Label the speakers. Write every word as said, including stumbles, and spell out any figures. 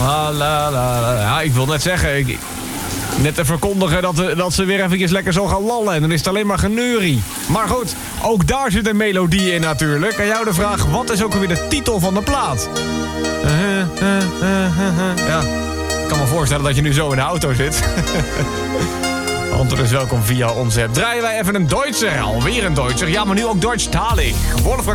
Speaker 1: La, la, la, la. Ja, ik wil net zeggen... Ik, net te verkondigen dat, dat ze weer eventjes lekker zo gaan lallen. En dan is het alleen maar geneurie. Maar goed, ook daar zit een melodie in natuurlijk. Aan jou de vraag, wat is ook alweer de titel van de plaat? Uh, uh, uh, uh, uh. Ja, ik kan me voorstellen dat je nu zo in de auto zit. Antwoord is welkom via onze app. Draaien wij even een Duitser. Alweer een Duitser. Ja, maar nu ook Deutschtalig. Wolfgang